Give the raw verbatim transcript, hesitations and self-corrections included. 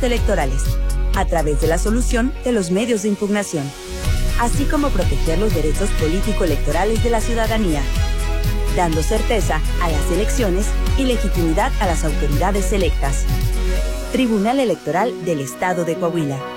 electorales, a través de la solución de los medios de impugnación, así como proteger los derechos político-electorales de la ciudadanía, dando certeza a las elecciones y legitimidad a las autoridades electas. Tribunal Electoral del Estado de Coahuila.